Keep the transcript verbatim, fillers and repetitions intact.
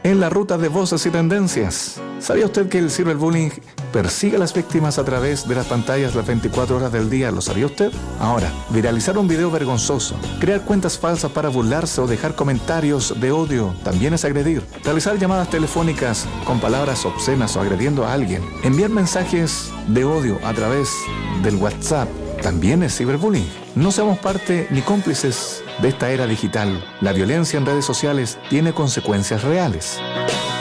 en la ruta de voces y tendencias. ¿Sabía usted que el ciberbullying persigue a las víctimas a través de las pantallas las veinticuatro horas del día? ¿Lo sabía usted? Ahora, viralizar un video vergonzoso, crear cuentas falsas para burlarse o dejar comentarios de odio también es agredir. Realizar llamadas telefónicas con palabras obscenas o agrediendo a alguien, enviar mensajes de odio a través del WhatsApp también es ciberbullying. No seamos parte ni cómplices de esta era digital. La violencia en redes sociales tiene consecuencias reales.